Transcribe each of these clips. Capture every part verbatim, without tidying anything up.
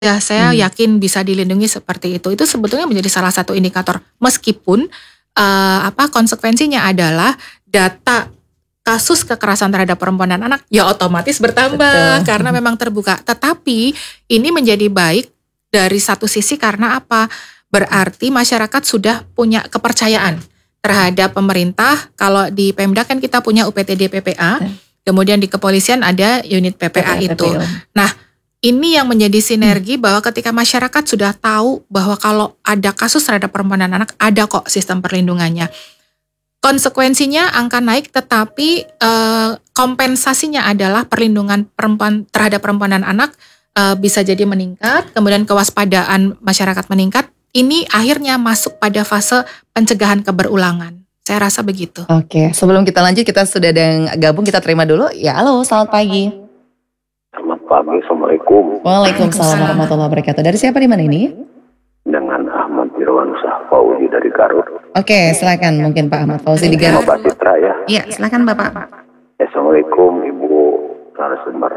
Ya, saya Hmm. yakin bisa dilindungi seperti itu. Itu sebetulnya menjadi salah satu indikator. Meskipun uh, apa konsekuensinya adalah data kasus kekerasan terhadap perempuan dan anak ya otomatis bertambah Betul. karena memang terbuka. Tetapi ini menjadi baik dari satu sisi karena apa? Berarti masyarakat sudah punya kepercayaan terhadap pemerintah. Kalau di Pemda kan kita punya U P T D P P A, kemudian di kepolisian ada unit P P A itu. Nah, ini yang menjadi sinergi bahwa ketika masyarakat sudah tahu bahwa kalau ada kasus terhadap perempuan dan anak, ada kok sistem perlindungannya. Konsekuensinya angka naik, tetapi eh, kompensasinya adalah perlindungan perempuan terhadap perempuan dan anak eh, bisa jadi meningkat, kemudian kewaspadaan masyarakat meningkat. Ini akhirnya masuk pada fase pencegahan keberulangan. Saya rasa begitu. Oke, sebelum kita lanjut, kita sudah ada yang gabung, kita terima dulu. Ya, halo, selamat pagi. Selamat pagi, Assalamualaikum. Waalaikumsalam warahmatullahi wabarakatuh. Dari siapa, di mana ini? Dengan Ahmad Irwansyah Fauzi dari Garut. Oke, silakan mungkin Pak Ahmad Fauzi di Garut. Bapak Citra ya. Iya, silakan Bapak. Assalamualaikum Ibu narasumber.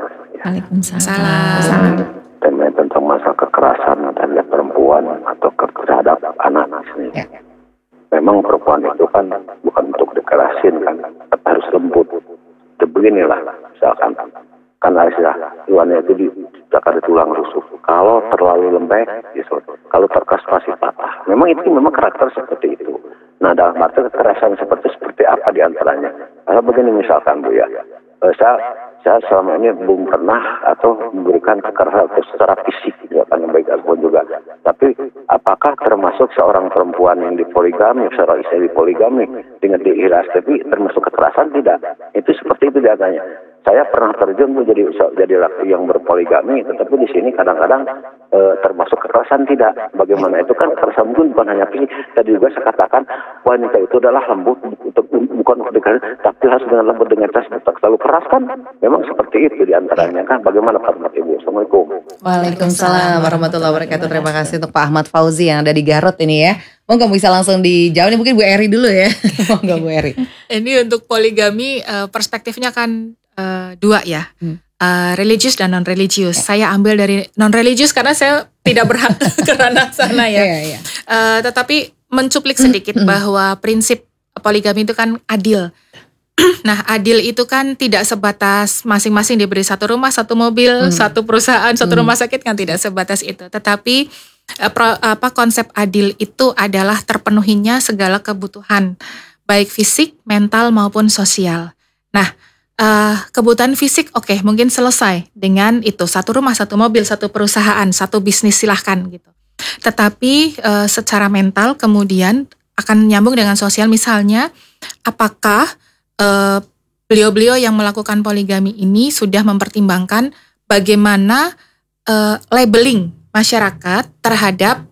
Waalaikumsalam. Tema tentang masalah kekerasan terhadap perempuan atau terhadap anak ini. Ya. Memang perempuan itu kan bukan untuk dikerasin kan, tapi harus lembut. Jadi beginilah, misalkan karena istilah hewannya itu diciptakan di tulang rusuk. Kalau terlalu lembek, gitu. Kalau terkeras pasti patah. Memang itu memang karakter seperti itu. Nah, dalam arti kekerasan seperti seperti apa diantaranya? Karena begini misalkan Bu ya, eh, saya saya selama ini belum pernah atau memberikan kekerasan secara fisik, tidak akan baik apapun juga. Tapi apakah termasuk seorang perempuan yang dipoligami, seorang istri dipoligami dengan diiras, tapi termasuk kekerasan tidak? Itu seperti itu diantaranya. Saya pernah terjun menjadi jadi laki yang berpoligami, tetapi di sini kadang-kadang e, termasuk kekerasan tidak. Bagaimana itu kan kekerasan mungkin bukan hanya fisik. Tadi juga saya katakan wanita itu adalah lembut untuk bukan untuk dikasih, tapi harus dengan lembut dengan keras. Terlalu keras kan? Memang seperti itu diantaranya kan. Bagaimana Pak Ahmad Ibu? Assalamualaikum. Waalaikumsalam warahmatullahi wabarakatuh. Terima kasih untuk Pak Ahmad Fauzi yang ada di Garut ini ya. Mungkin bisa langsung dijawab nih, mungkin Bu Eri dulu ya. Monggo Bu Eri. Ini untuk poligami uh, perspektifnya kan uh, dua ya, hmm. uh, religius dan non religius. Ya. Saya ambil dari non religius karena saya tidak berhak ke ranah sana ya. Ya, ya. Uh, tetapi mencuplik sedikit hmm. bahwa prinsip poligami itu kan adil. Nah, adil itu kan tidak sebatas masing-masing diberi satu rumah, satu mobil, hmm. satu perusahaan, satu hmm. rumah sakit, kan tidak sebatas itu. Tetapi Pro, apa konsep adil itu adalah terpenuhinya segala kebutuhan baik fisik, mental maupun sosial. Nah, uh, kebutuhan fisik oke okay, mungkin selesai dengan itu satu rumah, satu mobil, satu perusahaan, satu bisnis silahkan gitu. Tetapi uh, secara mental kemudian akan nyambung dengan sosial, misalnya apakah uh, beliau-beliau yang melakukan poligami ini sudah mempertimbangkan bagaimana uh, labeling masyarakat terhadap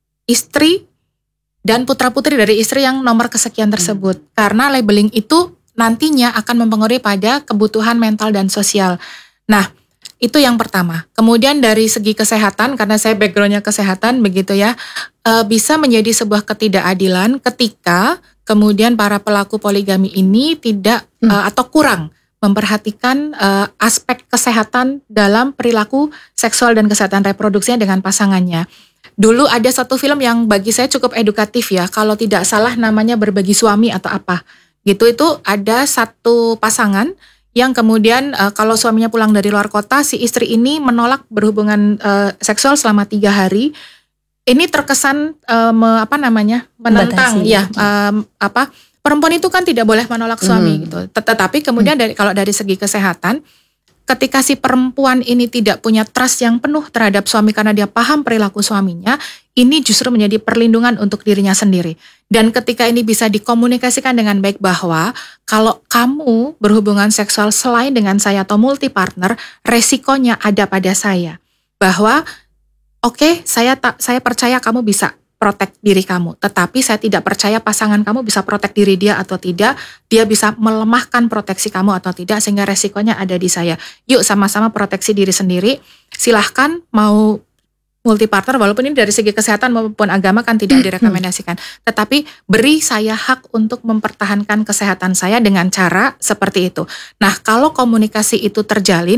istri dan putra-putri dari istri yang nomor kesekian tersebut. Hmm. Karena labeling itu nantinya akan mempengaruhi pada kebutuhan mental dan sosial. Nah, itu yang pertama. Kemudian dari segi kesehatan, karena saya backgroundnya kesehatan begitu ya, bisa menjadi sebuah ketidakadilan ketika kemudian para pelaku poligami ini tidak hmm. atau kurang memperhatikan uh, aspek kesehatan dalam perilaku seksual dan kesehatan reproduksinya dengan pasangannya. Dulu ada satu film yang bagi saya cukup edukatif ya, kalau tidak salah namanya Berbagi Suami atau apa. Gitu, itu ada satu pasangan yang kemudian uh, kalau suaminya pulang dari luar kota, si istri ini menolak berhubungan uh, seksual selama tiga hari. Ini terkesan uh, me, apa namanya menentang, Batasi. ya um, apa perempuan itu kan tidak boleh menolak suami hmm. gitu. Tetapi kemudian hmm. dari kalau dari segi kesehatan, ketika si perempuan ini tidak punya trust yang penuh terhadap suami karena dia paham perilaku suaminya, ini justru menjadi perlindungan untuk dirinya sendiri. Dan ketika ini bisa dikomunikasikan dengan baik bahwa kalau kamu berhubungan seksual selain dengan saya atau multi partner, resikonya ada pada saya. Bahwa oke, okay, saya tak saya percaya kamu bisa protect diri kamu, tetapi saya tidak percaya pasangan kamu bisa protect diri dia atau tidak, dia bisa melemahkan proteksi kamu atau tidak, sehingga resikonya ada di saya. Yuk sama-sama proteksi diri sendiri, silahkan mau multi partner, walaupun ini dari segi kesehatan maupun agama kan tidak direkomendasikan, tetapi beri saya hak untuk mempertahankan kesehatan saya dengan cara seperti itu. Nah, kalau komunikasi itu terjalin,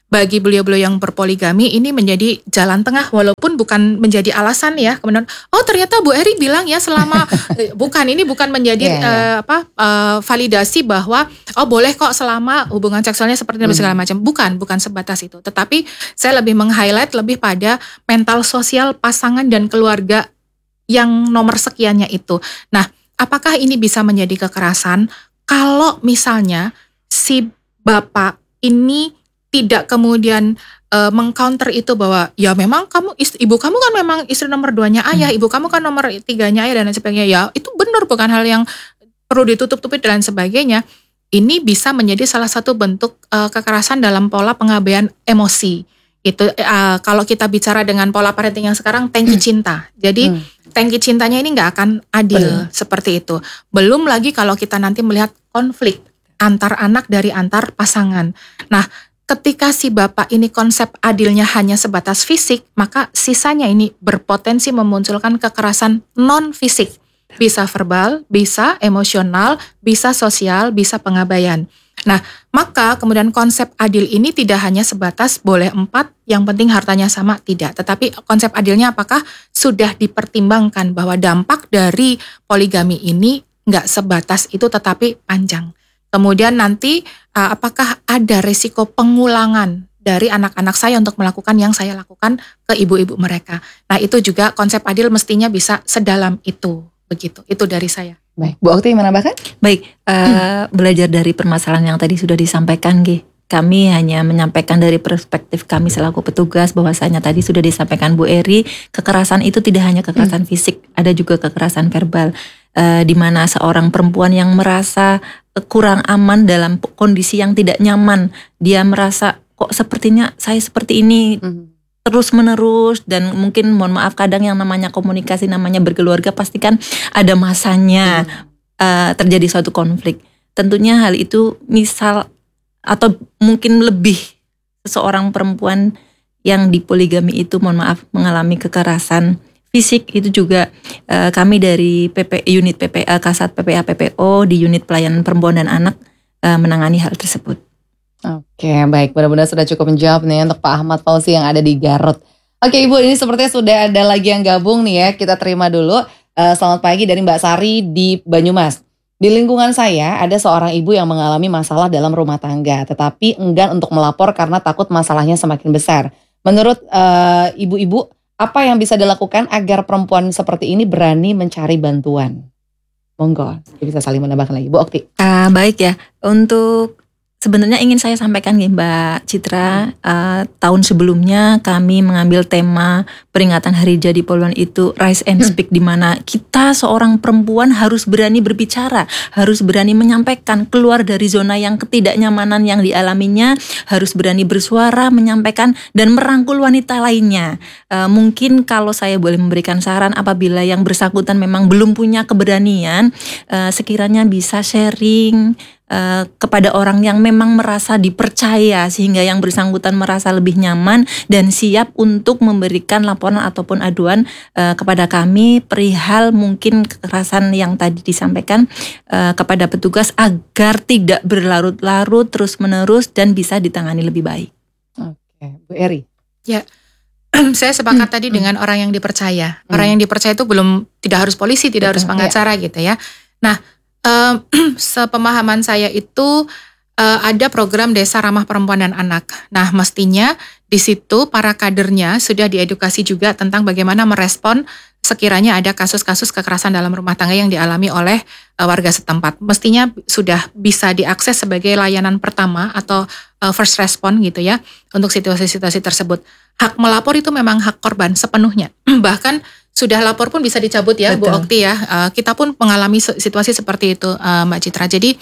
bagi beliau-beliau yang berpoligami ini menjadi jalan tengah, walaupun bukan menjadi alasan ya. Kemudian oh ternyata Bu Eri bilang ya selama bukan ini bukan menjadi yeah, yeah. Uh, apa uh, validasi bahwa oh boleh kok selama hubungan seksualnya seperti itu hmm. segala macam. Bukan, bukan sebatas itu. Tetapi saya lebih meng-highlight lebih pada mental sosial pasangan dan keluarga yang nomor sekiannya itu. Nah, apakah ini bisa menjadi kekerasan kalau misalnya si bapak ini tidak kemudian uh, mengcounter itu bahwa ya memang kamu istri, ibu kamu kan memang istri nomor duanya ayah, hmm. ibu kamu kan nomor tiganya ayah dan lain sebagainya. Ya itu benar, bukan hal yang perlu ditutup-tutupi dan sebagainya. Ini bisa menjadi salah satu bentuk uh, kekerasan dalam pola pengabaian emosi. Itu uh, kalau kita bicara dengan pola parenting yang sekarang tangki cinta. Jadi hmm. tangki cintanya ini nggak akan adil Betul. Seperti itu. Belum lagi kalau kita nanti melihat konflik antar anak dari antar pasangan. Nah, ketika si bapak ini konsep adilnya hanya sebatas fisik, maka sisanya ini berpotensi memunculkan kekerasan non fisik. Bisa verbal, bisa emosional, bisa sosial, bisa pengabaian. Nah, maka kemudian konsep adil ini tidak hanya sebatas boleh empat, yang penting hartanya sama, tidak. Tetapi konsep adilnya apakah sudah dipertimbangkan bahwa dampak dari poligami ini nggak sebatas itu tetapi panjang. Kemudian nanti uh, apakah ada risiko pengulangan dari anak-anak saya untuk melakukan yang saya lakukan ke ibu-ibu mereka. Nah itu juga konsep adil mestinya bisa sedalam itu. Begitu, itu dari saya. Baik, Bu Okti menambahkan? Baik, uh, hmm. belajar dari permasalahan yang tadi sudah disampaikan, G. Kami hanya menyampaikan dari perspektif kami selaku petugas bahwasanya tadi sudah disampaikan Bu Eri, kekerasan itu tidak hanya kekerasan hmm. fisik, ada juga kekerasan verbal. Uh, di mana seorang perempuan yang merasa kurang aman dalam kondisi yang tidak nyaman, dia merasa kok sepertinya saya seperti ini hmm. terus menerus, dan mungkin mohon maaf kadang yang namanya komunikasi, namanya berkeluarga pasti kan ada masanya hmm. uh, terjadi suatu konflik. Tentunya hal itu misal atau mungkin lebih seseorang perempuan yang dipoligami itu mohon maaf mengalami kekerasan fisik, itu juga uh, kami dari P P, unit P P A Kasat P P A P P O di unit pelayanan perempuan dan anak uh, menangani hal tersebut. Oke, baik, benar-benar sudah cukup menjawab nih untuk Pak Ahmad Fauzi yang ada di Garut. Oke Ibu, ini sepertinya sudah ada lagi yang gabung nih ya, kita terima dulu. Uh, selamat pagi dari Mbak Sari di Banyumas. Di lingkungan saya ada seorang ibu yang mengalami masalah dalam rumah tangga, tetapi enggan untuk melapor karena takut masalahnya semakin besar. Menurut uh, ibu-ibu, apa yang bisa dilakukan agar perempuan seperti ini berani mencari bantuan? Monggo, bisa saling menambahkan lagi. Bu Okti. Uh, baik ya, untuk sebenarnya ingin saya sampaikan nih Mbak Citra, uh, tahun sebelumnya kami mengambil tema peringatan Hari Jadi Poluan itu Rise and Speak, di mana kita seorang perempuan harus berani berbicara, harus berani menyampaikan, keluar dari zona yang ketidaknyamanan yang dialaminya, harus berani bersuara, menyampaikan dan merangkul wanita lainnya. Uh, mungkin kalau saya boleh memberikan saran, apabila yang bersangkutan memang belum punya keberanian, uh, sekiranya bisa sharing Uh, kepada orang yang memang merasa dipercaya, sehingga yang bersangkutan merasa lebih nyaman dan siap untuk memberikan laporan ataupun aduan uh, kepada kami perihal mungkin kekerasan yang tadi disampaikan uh, kepada petugas, agar tidak berlarut-larut terus menerus dan bisa ditangani lebih baik. Oke, Bu Eri. Ya, saya sepakat hmm. tadi dengan orang yang dipercaya. Hmm. Orang yang dipercaya itu belum tidak harus polisi, tidak Betul, harus pengacara ya. Gitu ya. Nah, Uh, sepemahaman saya itu uh, ada program Desa Ramah Perempuan dan Anak. Nah, mestinya di situ para kadernya sudah diedukasi juga tentang bagaimana merespon sekiranya ada kasus-kasus kekerasan dalam rumah tangga yang dialami oleh uh, warga setempat. Mestinya sudah bisa diakses sebagai layanan pertama atau uh, first respon gitu ya untuk situasi-situasi tersebut. Hak melapor itu memang hak korban sepenuhnya. Bahkan sudah lapor pun bisa dicabut ya. Betul. Bu Okti ya. Uh, kita pun mengalami situasi seperti itu uh, Mbak Citra. Jadi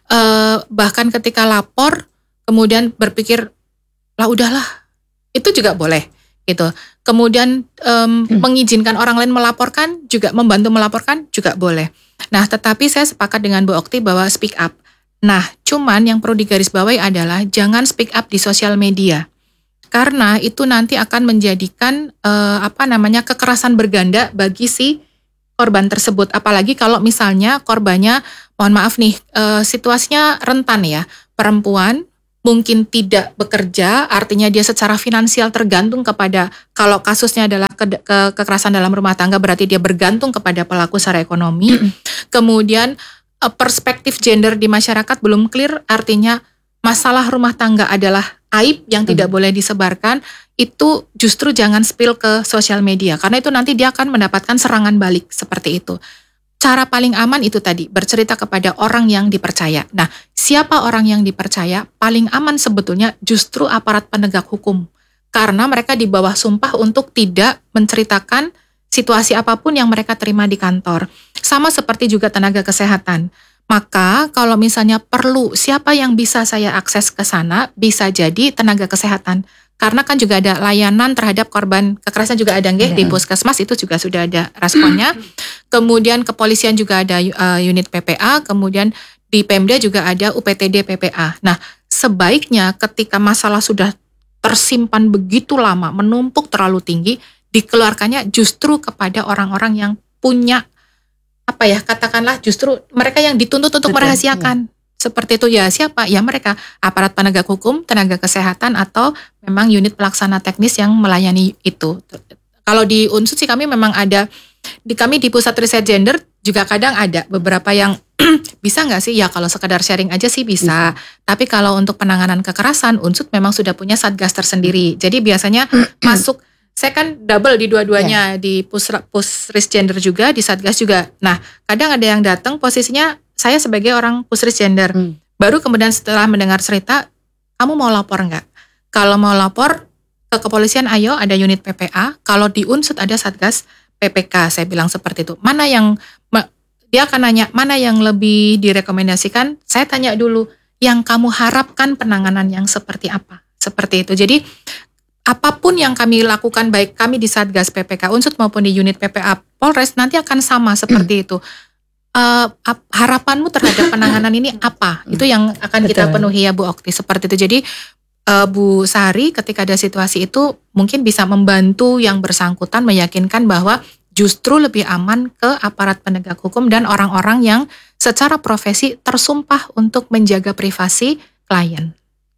uh, bahkan ketika lapor kemudian berpikir lah udahlah, itu juga boleh gitu. Kemudian um, hmm. mengizinkan orang lain melaporkan juga, membantu melaporkan juga boleh. Nah, tetapi saya sepakat dengan Bu Okti bahwa speak up. Nah, cuman yang perlu digarisbawahi adalah jangan speak up di sosial media. Karena itu nanti akan menjadikan uh, apa namanya kekerasan berganda bagi si korban tersebut. Apalagi kalau misalnya korbannya, mohon maaf nih, uh, situasinya rentan ya, perempuan mungkin tidak bekerja, artinya dia secara finansial tergantung kepada, kalau kasusnya adalah ke, ke, kekerasan dalam rumah tangga berarti dia bergantung kepada pelaku secara ekonomi. Kemudian perspektif gender di masyarakat belum clear, artinya masalah rumah tangga adalah aib yang tidak hmm. boleh disebarkan, itu justru jangan spill ke sosial media, karena itu nanti dia akan mendapatkan serangan balik seperti itu. Cara paling aman itu tadi, bercerita kepada orang yang dipercaya. Nah, siapa orang yang dipercaya? Paling aman sebetulnya justru aparat penegak hukum. Karena mereka di bawah sumpah untuk tidak menceritakan situasi apapun yang mereka terima di kantor. Sama seperti juga tenaga kesehatan. Maka kalau misalnya perlu, siapa yang bisa saya akses ke sana? Bisa jadi tenaga kesehatan. Karena kan juga ada layanan terhadap korban kekerasan juga ada nggih, di puskesmas itu juga sudah ada responnya. Kemudian kepolisian juga ada uh, unit P P A, kemudian di Pemda juga ada U P T D P P A. Nah, sebaiknya ketika masalah sudah tersimpan begitu lama, menumpuk terlalu tinggi, dikeluarkannya justru kepada orang-orang yang punya apa ya, katakanlah justru mereka yang dituntut untuk betul, merahasiakan. Ya. Seperti itu ya, siapa? Ya mereka, aparat penegak hukum, tenaga kesehatan, atau memang unit pelaksana teknis yang melayani itu. Kalau di Unsut sih kami memang ada, di kami di Pusat Riset Gender juga kadang ada beberapa yang bisa nggak sih? Ya kalau sekadar sharing aja sih bisa. bisa. Tapi kalau untuk penanganan kekerasan, Unsut memang sudah punya satgas tersendiri. Jadi biasanya masuk, saya kan double di dua-duanya, yeah. di Pus, Pusris Gender juga, di Satgas juga. Nah, kadang ada yang datang posisinya saya sebagai orang Pusris Gender. Hmm. Baru kemudian setelah mendengar cerita, kamu mau lapor nggak? Kalau mau lapor ke kepolisian, ayo ada unit P P A. Kalau di Unsut ada Satgas P P K, saya bilang seperti itu. Mana yang, dia akan nanya, mana yang lebih direkomendasikan? Saya tanya dulu, yang kamu harapkan penanganan yang seperti apa? Seperti itu. Jadi, apapun yang kami lakukan, baik kami di Satgas P P K Unsut maupun di unit P P A Polres, nanti akan sama seperti itu. Uh, harapanmu terhadap penanganan ini apa? Itu yang akan Betul. Kita penuhi ya Bu Okti, seperti itu. Jadi uh, Bu Sari ketika ada situasi itu mungkin bisa membantu yang bersangkutan, meyakinkan bahwa justru lebih aman ke aparat penegak hukum dan orang-orang yang secara profesi tersumpah untuk menjaga privasi klien.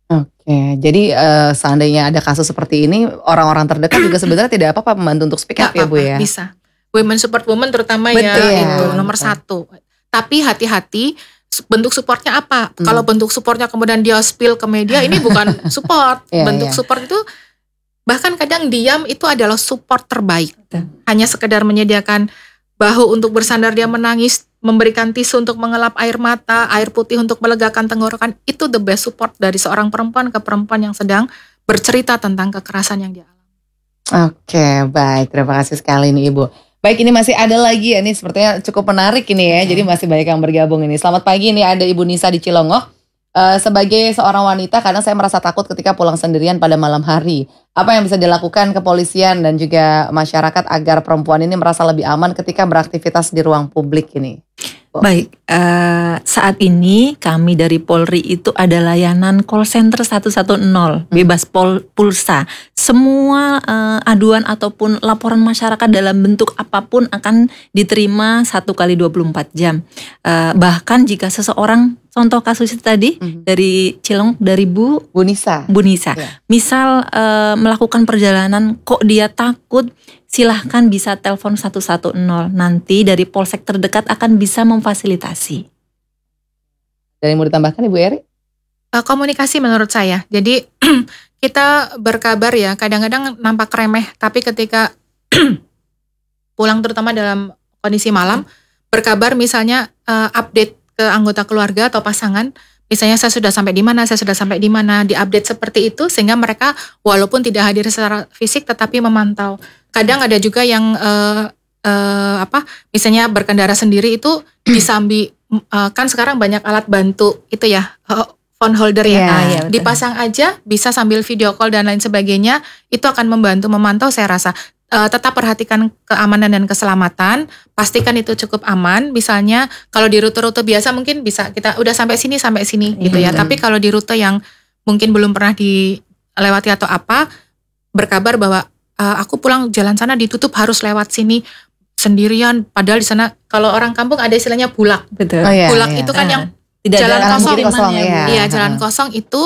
Oke, jadi uh, seandainya ada kasus seperti ini, orang-orang terdekat juga sebenarnya tidak apa-apa membantu untuk speak up ya Bu ya? Bisa. Women support women terutama Betul, ya, itu ya, nomor betul. satu. Tapi hati-hati bentuk supportnya apa. Hmm. Kalau bentuk supportnya kemudian dia spill ke media, ini bukan support. yeah, bentuk yeah. support itu bahkan kadang diam itu adalah support terbaik. Betul. Hanya sekedar menyediakan bahu untuk bersandar dia menangis, memberikan tisu untuk mengelap air mata, air putih untuk melegakan tenggorokan, itu the best support dari seorang perempuan ke perempuan yang sedang bercerita tentang kekerasan yang dia alami. Oke, baik. Terima kasih sekali nih Ibu. Baik, ini masih ada lagi ya, ini sepertinya cukup menarik ini ya, hmm. jadi masih banyak yang bergabung ini. Selamat pagi, ini ada Ibu Nisa di Cilongok. Uh, sebagai seorang wanita, kadang saya merasa takut ketika pulang sendirian pada malam hari. Apa yang bisa dilakukan kepolisian dan juga masyarakat agar perempuan ini merasa lebih aman ketika beraktivitas di ruang publik ini? Baik, uh, saat ini kami dari Polri itu ada layanan call center satu satu nol, bebas pol, pulsa. Semua uh, aduan ataupun laporan masyarakat dalam bentuk apapun akan diterima satu kali dua puluh empat jam. Uh, bahkan jika seseorang, contoh kasus itu tadi mm-hmm. dari Cilong, dari Bu Bu Nisa, Bu Nisa, yeah. misal uh, melakukan perjalanan kok dia takut, silahkan bisa telepon satu satu nol. Nanti dari polsek terdekat akan bisa memfasilitasi. Dan yang mau ditambahkan Ibu Eri? Komunikasi menurut saya. Jadi kita berkabar ya, kadang-kadang nampak remeh, tapi ketika pulang terutama dalam kondisi malam, berkabar misalnya uh, update ke anggota keluarga atau pasangan, misalnya saya sudah sampai di mana, saya sudah sampai di mana, diupdate seperti itu sehingga mereka walaupun tidak hadir secara fisik tetapi memantau. Kadang ada juga yang uh, uh, apa, misalnya berkendara sendiri itu disambi, uh, kan sekarang banyak alat bantu itu ya, uh, phone holder ya, yeah, yeah, dipasang aja bisa sambil video call dan lain sebagainya, itu akan membantu memantau saya rasa. Uh, tetap perhatikan keamanan dan keselamatan, pastikan itu cukup aman. Misalnya kalau di rute-rute biasa mungkin bisa kita udah sampai sini sampai sini gitu ya. Tapi kalau di rute yang mungkin belum pernah dilewati atau apa, berkabar bahwa uh, aku pulang jalan sana ditutup harus lewat sini sendirian. Padahal di sana kalau orang kampung ada istilahnya bulak. Betul. Oh, iya, bulak iya. itu kan uh, yang tidak jalan kosong, kosong ya. Iya, jalan kosong itu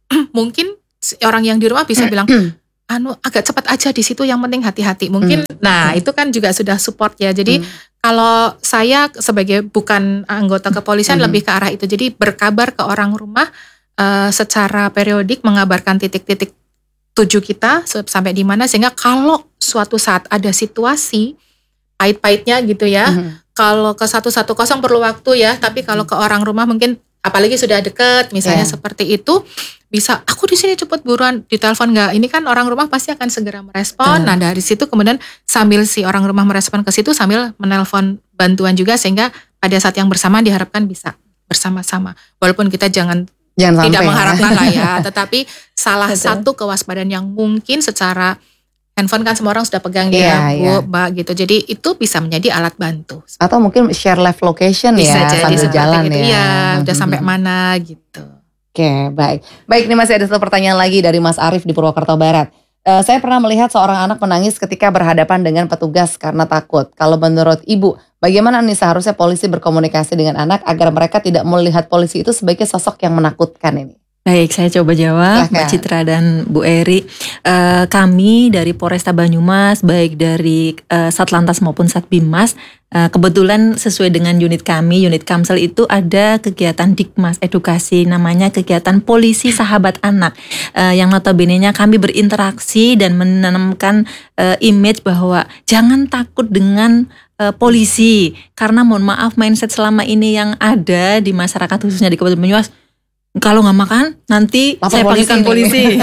mungkin orang yang di rumah bisa bilang, anu agak cepat aja di situ, yang penting hati-hati. Mungkin, hmm. nah itu kan juga sudah support ya. Jadi hmm. kalau saya sebagai bukan anggota kepolisian hmm. lebih ke arah itu. Jadi berkabar ke orang rumah uh, secara periodik, mengabarkan titik-titik tuju kita sampai di mana, sehingga kalau suatu saat ada situasi pahit-pahitnya gitu ya, mm-hmm. kalau ke satu satu nol perlu waktu ya, tapi kalau ke orang rumah mungkin apalagi sudah deket misalnya yeah. seperti itu, bisa aku di sini cepet buruan ditelepon nggak, ini kan orang rumah pasti akan segera merespon. Uh. Nah dari situ kemudian sambil si orang rumah merespon ke situ sambil menelpon bantuan juga, sehingga pada saat yang bersamaan diharapkan bisa bersama-sama, walaupun kita jangan Jangan tidak mengharapkan ya. lah ya, tetapi salah Betul. satu kewaspadaan yang mungkin secara handphone kan semua orang sudah pegang yeah, ya, Bu, yeah. Mbak gitu. Jadi itu bisa menjadi alat bantu. Atau mungkin share live location bisa ya sambil jalan gitu, ya. Iya, udah sampai mana gitu. Oke, okay, baik. Baik, ini masih ada satu pertanyaan lagi dari Mas Arief di Purwokerto Barat. Uh, saya pernah melihat seorang anak menangis ketika berhadapan dengan petugas karena takut. Kalau menurut Ibu, bagaimana nih seharusnya polisi berkomunikasi dengan anak agar mereka tidak melihat polisi itu sebagai sosok yang menakutkan ini? Baik, saya coba jawab, Mbak Citra dan Bu Eri. Uh, kami dari Polresta Banyumas, baik dari uh, Satlantas maupun Satbinmas, uh, kebetulan sesuai dengan unit kami, unit Kamsel itu ada kegiatan Dikmas edukasi, namanya kegiatan Polisi Sahabat Anak, uh, yang notabene-nya kami berinteraksi dan menanamkan uh, image bahwa jangan takut dengan uh, polisi, karena mohon maaf mindset selama ini yang ada di masyarakat khususnya di Kabupaten Banyumas, kalau nggak makan nanti Lapor saya panggilkan polisi.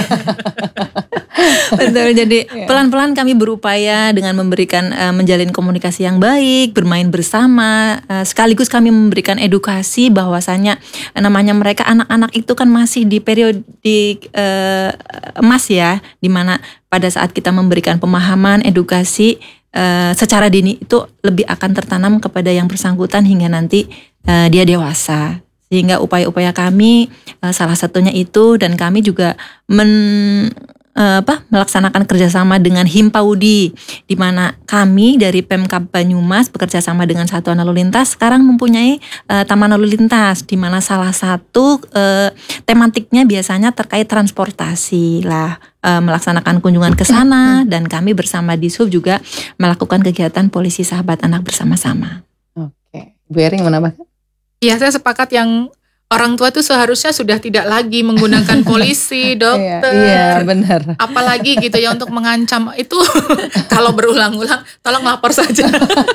Betul. Jadi yeah. pelan-pelan kami berupaya dengan memberikan uh, menjalin komunikasi yang baik, bermain bersama, uh, sekaligus kami memberikan edukasi bahwasanya uh, namanya mereka anak-anak itu kan masih di periodik uh, emas ya, dimana pada saat kita memberikan pemahaman, edukasi uh, secara dini itu lebih akan tertanam kepada yang bersangkutan hingga nanti uh, dia dewasa. Sehingga upaya-upaya kami uh, salah satunya itu, dan kami juga men, uh, apa, melaksanakan kerjasama dengan Himpaudi, di mana kami dari Pemkab Banyumas bekerja sama dengan Satuan Lalu Lintas sekarang mempunyai uh, Taman Lalu Lintas, di mana salah satu uh, tematiknya biasanya terkait transportasi lah, uh, melaksanakan kunjungan ke sana, dan kami bersama Dishub juga melakukan kegiatan Polisi Sahabat Anak bersama-sama. Oke, Bu Eri menambahkan? Iya, saya sepakat yang orang tua tuh seharusnya sudah tidak lagi menggunakan polisi, dokter. Iya, iya benar. Apalagi gitu ya untuk mengancam itu. Kalau berulang-ulang, tolong lapor saja.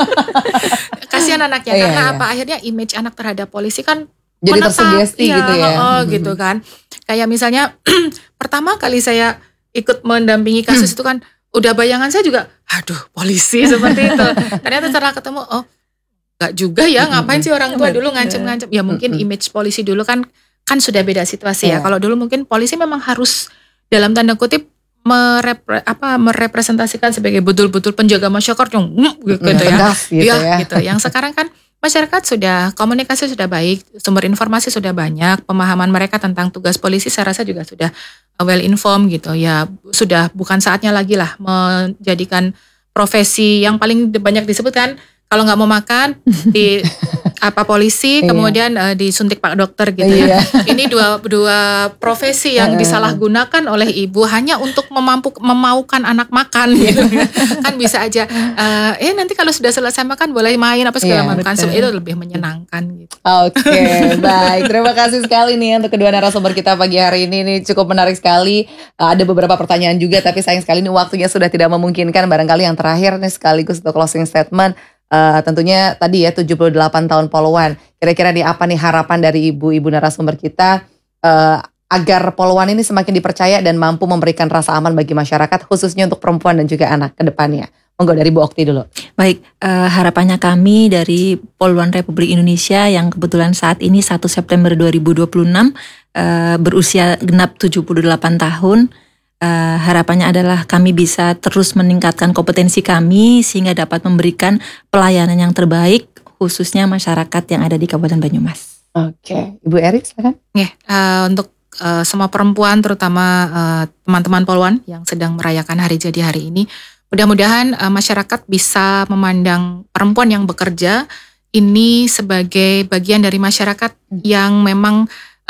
Kasihan anaknya, iya, karena iya. apa? Akhirnya image anak terhadap polisi kan jadi tersugesti ya, gitu ya. Oh, mm-hmm. gitu kan. Kayak misalnya pertama kali saya ikut mendampingi kasus itu kan, udah bayangan saya juga, aduh polisi seperti itu. Ternyata setelah ketemu, oh gak juga ya, ngapain sih orang tua dulu ngancem-ngancem. Ya mungkin image polisi dulu kan kan sudah beda situasi ya. Kalau dulu mungkin polisi memang harus dalam tanda kutip merepre, apa merepresentasikan sebagai betul-betul penjaga masyarakat yang gitu ya. Tegas gitu ya, ya. Gitu. Yang sekarang kan masyarakat sudah, komunikasi sudah baik, sumber informasi sudah banyak, pemahaman mereka tentang tugas polisi saya rasa juga sudah well informed gitu. Ya sudah bukan saatnya lagi lah menjadikan profesi yang paling banyak disebutkan, kalau nggak mau makan di apa polisi, kemudian uh, disuntik Pak Dokter gitu ya. Ini dua dua profesi yang disalahgunakan oleh ibu hanya untuk memampu memaukan anak makan gitu. Kan bisa aja uh, eh nanti kalau sudah selesai makan boleh main apa segala macam. Yeah, itu lebih menyenangkan gitu. Oke, okay, baik. Terima kasih sekali nih untuk kedua narasumber kita pagi hari ini. Ini cukup menarik sekali. Uh, ada beberapa pertanyaan juga, tapi sayang sekali ini waktunya sudah tidak memungkinkan. Barangkali yang terakhir nih sekaligus untuk closing statement. Uh, tentunya tadi ya tujuh puluh delapan tahun Poluan. Kira-kira nih apa nih harapan dari ibu-ibu narasumber kita uh, agar Poluan ini semakin dipercaya dan mampu memberikan rasa aman bagi masyarakat, khususnya untuk perempuan dan juga anak ke depannya. Monggo dari Bu Okti dulu. Baik, uh, harapannya kami dari Poluan Republik Indonesia yang kebetulan saat ini satu September dua ribu dua puluh enam uh, berusia genap tujuh puluh delapan tahun. Uh, harapannya adalah kami bisa terus meningkatkan kompetensi kami sehingga dapat memberikan pelayanan yang terbaik khususnya masyarakat yang ada di Kabupaten Banyumas. Oke, Ibu Eri silakan. Ya, uh, untuk uh, semua perempuan terutama uh, teman-teman Poluan yang sedang merayakan hari jadi hari ini, mudah-mudahan uh, masyarakat bisa memandang perempuan yang bekerja ini sebagai bagian dari masyarakat yang memang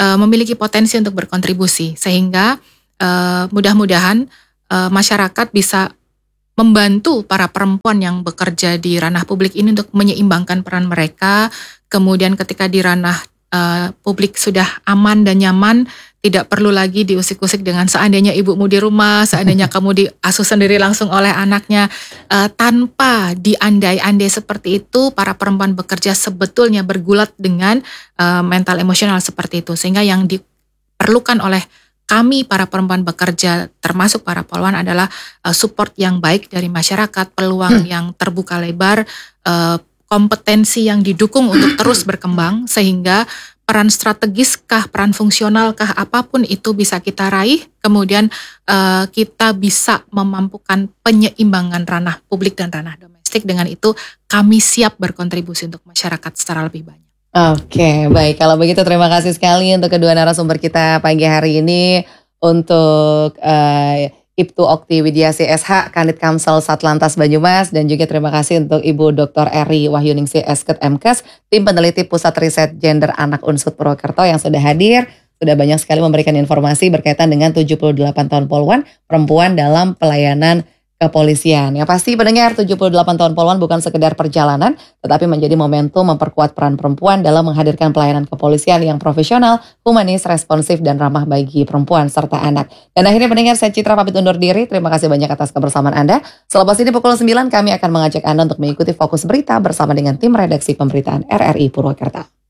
uh, memiliki potensi untuk berkontribusi, sehingga uh, mudah-mudahan uh, masyarakat bisa membantu para perempuan yang bekerja di ranah publik ini untuk menyeimbangkan peran mereka. Kemudian ketika di ranah uh, publik sudah aman dan nyaman, tidak perlu lagi diusik-usik dengan seandainya ibumu di rumah, seandainya kamu diasuh sendiri langsung oleh anaknya. Uh, tanpa diandai-andai seperti itu, para perempuan bekerja sebetulnya bergulat dengan uh, mental emosional seperti itu. Sehingga yang diperlukan oleh kami para perempuan bekerja termasuk para poluan adalah uh, support yang baik dari masyarakat, peluang hmm. yang terbuka lebar, uh, kompetensi yang didukung untuk terus berkembang, sehingga peran strategiskah, peran fungsionalkah, apapun itu bisa kita raih, kemudian uh, kita bisa memampukan penyeimbangan ranah publik dan ranah domestik. Dengan itu kami siap berkontribusi untuk masyarakat secara lebih banyak. Oke, baik. Kalau begitu terima kasih sekali untuk kedua narasumber kita pagi hari ini, untuk uh, Ibtu Okti Widiasi S H, Kanit Kamsel Satlantas Banyumas, dan juga terima kasih untuk Ibu Doktor Eri Wahyuningsi Esket M Kes, tim peneliti Pusat Riset Gender Anak Unsud Purwokerto yang sudah hadir, sudah banyak sekali memberikan informasi berkaitan dengan tujuh puluh delapan tahun poluan perempuan dalam pelayanan kepolisian. Yang pasti pendengar, tujuh puluh delapan tahun poluan bukan sekedar perjalanan, tetapi menjadi momentum memperkuat peran perempuan dalam menghadirkan pelayanan kepolisian yang profesional, humanis, responsif, dan ramah bagi perempuan serta anak. Dan akhirnya pendengar, saya Citra pamit undur diri. Terima kasih banyak atas kebersamaan Anda. Selepas ini pukul sembilan kami akan mengajak Anda untuk mengikuti Fokus Berita bersama dengan tim redaksi pemberitaan R R I Purwokerto.